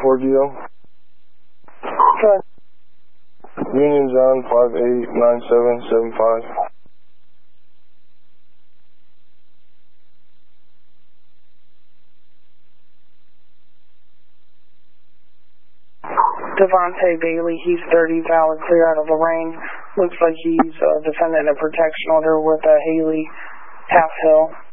4DO. Good. Union John 589775. Devontae Bailey, he's 30, valid, clear out of Lorraine. Looks like he's defending a protection order with Haley Half Hill.